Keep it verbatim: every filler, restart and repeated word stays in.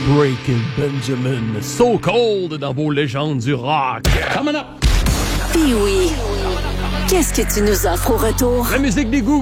Breaking Benjamin, So Cold dans vos légendes du rock. Coming up! Puis oui, qu'est-ce que tu nous offres au retour? La musique des goûts.